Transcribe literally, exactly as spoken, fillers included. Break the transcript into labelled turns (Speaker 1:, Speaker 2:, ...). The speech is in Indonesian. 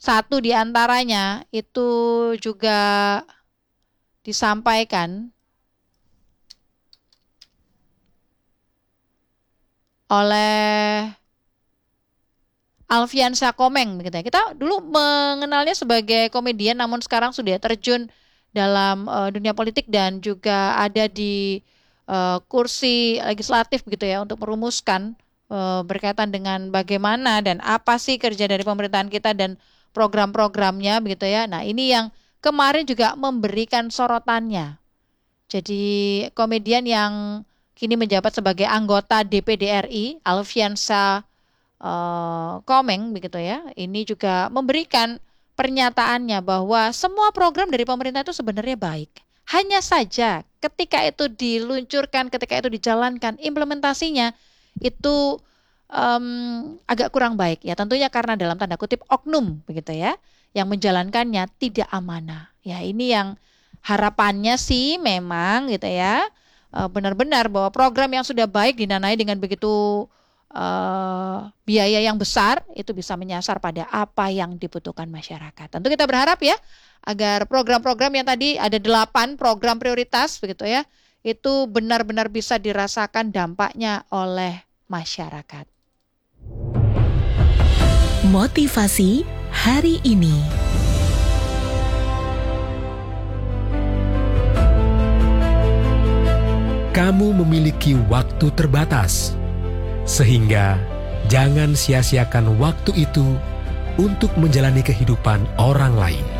Speaker 1: satu di antaranya itu juga disampaikan oleh Alfiansyah Komeng begitu ya. Kita dulu mengenalnya sebagai komedian, namun sekarang sudah terjun dalam uh, dunia politik dan juga ada di uh, kursi legislatif begitu ya, untuk merumuskan uh, berkaitan dengan bagaimana dan apa sih kerja dari pemerintahan kita dan program-programnya begitu ya. Nah, ini yang kemarin juga memberikan sorotannya. Jadi komedian yang kini menjabat sebagai anggota D P D R I, Alfiansyah Uh, Komeng begitu ya, ini juga memberikan pernyataannya bahwa semua program dari pemerintah itu sebenarnya baik. Hanya saja ketika itu diluncurkan, ketika itu dijalankan, implementasinya itu um, agak kurang baik ya. Tentunya karena dalam tanda kutip oknum begitu ya, yang menjalankannya tidak amanah. Ya, ini yang harapannya sih memang gitu ya, uh, benar-benar bahwa program yang sudah baik didanai dengan begitu Uh, biaya yang besar itu bisa menyasar pada apa yang dibutuhkan masyarakat. Tentu kita berharap ya agar program-program yang tadi ada delapan program prioritas begitu ya, itu benar-benar bisa dirasakan dampaknya oleh masyarakat.
Speaker 2: Motivasi hari ini.
Speaker 3: Kamu memiliki waktu terbatas. Sehingga jangan sia-siakan waktu itu untuk menjalani kehidupan orang lain.